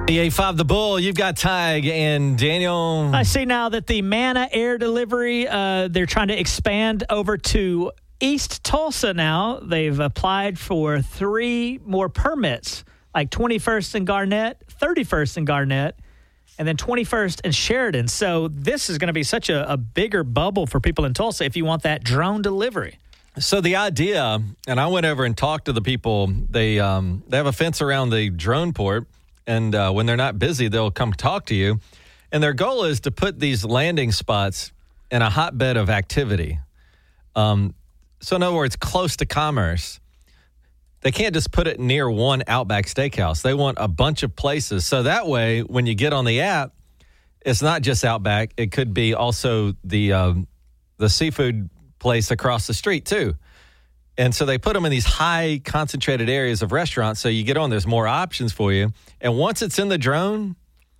98.5 The Bull, you've got Tig and Daniel. I see now that the Manna Air Delivery, they're trying to expand over to East Tulsa now. They've applied for 3 more permits, like 21st in Garnett, 31st in Garnett, and then 21st in Sheridan. So this is going to be such a bigger bubble for people in Tulsa if you want that drone delivery. So the idea, and I went over and talked to the people, they have a fence around the drone port, and when they're not busy, they'll come talk to you. And their goal is to put these landing spots in a hotbed of activity. So in other words, close to commerce. They can't just put it near one Outback Steakhouse. They want a bunch of places. So that way, when you get on the app, it's not just Outback. It could be also the seafood place across the street, too. And so they put them in these high concentrated areas of restaurants. So you get on, there's more options for you. And once it's in the drone,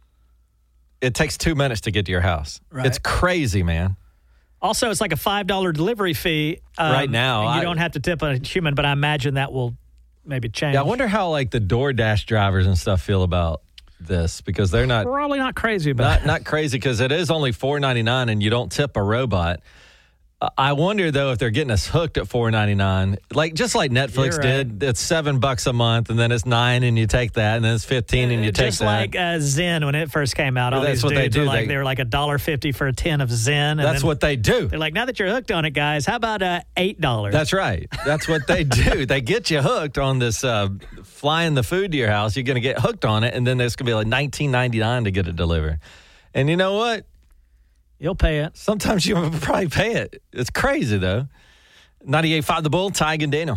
it takes 2 minutes to get to your house. Right. It's crazy, man. Also, it's like a $5 delivery fee. Right now. You don't have to tip a human, but I imagine that will maybe change. Yeah, I wonder how like the DoorDash drivers and stuff feel about this, because they're not probably not crazy about it. Not crazy, because it is only $4.99 and you don't tip a robot. I wonder, though, if they're getting us hooked at $4.99, just like Netflix did. It's $7 a month, and then it's $9, and you take that, and then it's $15, and you take that. Just like Zen when it first came out. All that's these what dudes they do. They were like $1.50 for a tin of Zen. And that's what they do. They're like, now that you're hooked on it, guys, how about $8? That's right. That's what they do. They get you hooked on this flying the food to your house. You're going to get hooked on it, and then there's going to be like $19.99 to get it delivered. And you know what? You'll pay it. Sometimes you'll probably pay it. It's crazy, though. 98.5 The Bull, Tig and Daniel.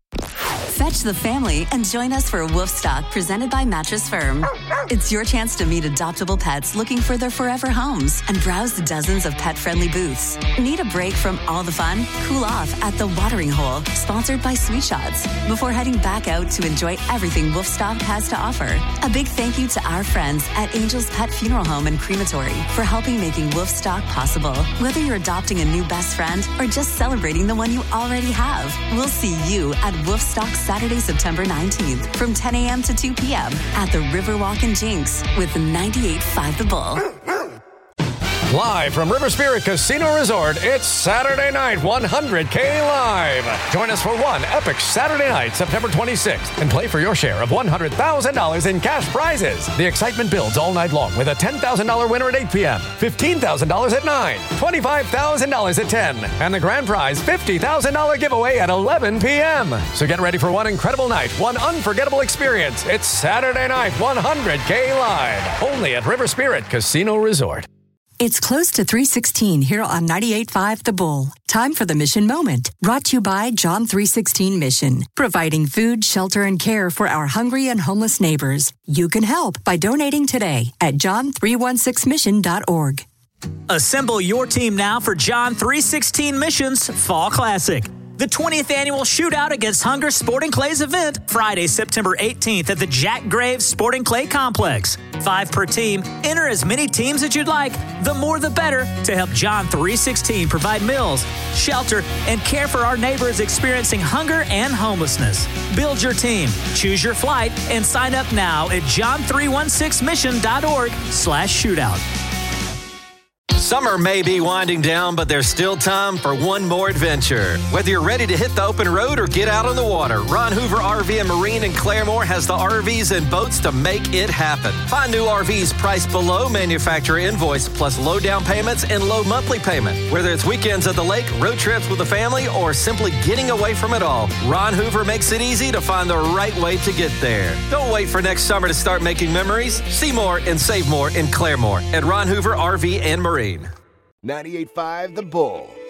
Fetch the family and join us for Wolfstock, presented by Mattress Firm. It's your chance to meet adoptable pets looking for their forever homes and browse dozens of pet-friendly booths. Need a break from all the fun? Cool off at The Watering Hole, sponsored by Sweet Shots, before heading back out to enjoy everything Wolfstock has to offer. A big thank you to our friends at Angel's Pet Funeral Home and Crematory for helping making Wolfstock possible. Whether you're adopting a new best friend or just celebrating the one you already have, we'll see you at Wolfstock Saturday, September 19th from 10 a.m. to 2 p.m. at the Riverwalk in Jinx with 98.5 The Bull. Live from River Spirit Casino Resort, it's Saturday night 100K Live. Join us for one epic Saturday night, September 26th, and play for your share of $100,000 in cash prizes. The excitement builds all night long with a $10,000 winner at 8 p.m., $15,000 at 9, $25,000 at 10, and the grand prize $50,000 giveaway at 11 p.m. So get ready for one incredible night, one unforgettable experience. It's Saturday night 100K Live, only at River Spirit Casino Resort. It's close to 3:16 here on 98.5 The Bull. Time for the Mission Moment. Brought to you by John 3:16 Mission. Providing food, shelter, and care for our hungry and homeless neighbors. You can help by donating today at john316mission.org. Assemble your team now for John 3:16 Mission's Fall Classic. The 20th annual Shootout Against Hunger Sporting Clay's event, Friday, September 18th at the Jack Graves Sporting Clay Complex. 5 per team. Enter as many teams as you'd like. The more the better to help John 3:16 provide meals, shelter, and care for our neighbors experiencing hunger and homelessness. Build your team, choose your flight, and sign up now at john316mission.org/shootout. Summer may be winding down, but there's still time for one more adventure. Whether you're ready to hit the open road or get out on the water, Ron Hoover RV and Marine in Claremore has the RVs and boats to make it happen. Find new RVs priced below manufacturer invoice, plus low down payments and low monthly payment. Whether it's weekends at the lake, road trips with the family, or simply getting away from it all, Ron Hoover makes it easy to find the right way to get there. Don't wait for next summer to start making memories. See more and save more in Claremore at Ron Hoover RV and Marine. 98.5 The Bull.